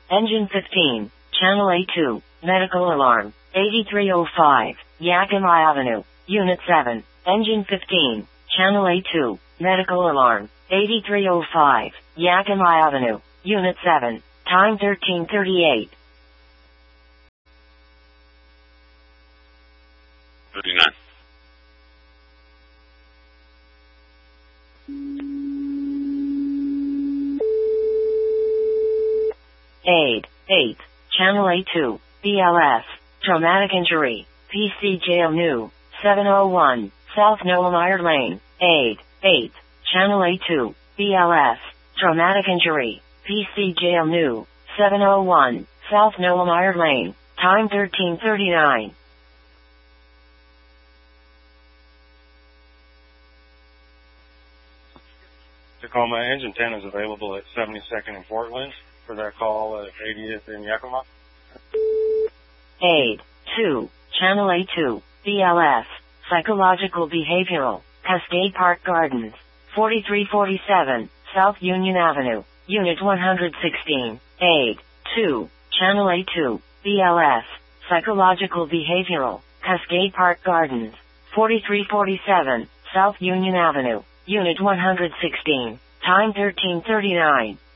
Engine 15, Channel A2, Medical Alarm, 8305, Yakima Avenue, Unit 7, Engine 15, Channel A2, Medical Alarm, 8305, Yakima Avenue, Unit 7, time 13:38. 39. Aid, 8, Channel A2, BLS, Traumatic Injury, PCJ New, 701, South Nolamire Lane, Aid, 8, Channel A2, BLS, Traumatic Injury, PCJ New, 701, South Nolamire Lane, time 13:39. Tacoma Engine 10 is available at 72nd and Portland for that call at 80th in Yakima. Aid, 2, Channel A2, BLS, Psychological Behavioral, Cascade Park Gardens, 4347, South Union Avenue, Unit 116, Aid, 2, Channel A2, BLS, Psychological Behavioral, Cascade Park Gardens, 4347, South Union Avenue, Unit 116, time 13:39.